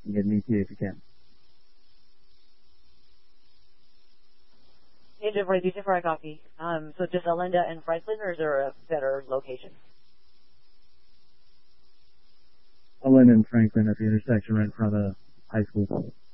and get an ETA if you can. Agent 42 I copy. So just Alinda and Franklin, or is there a better location? Alinda and Franklin at the intersection right in front of the high school.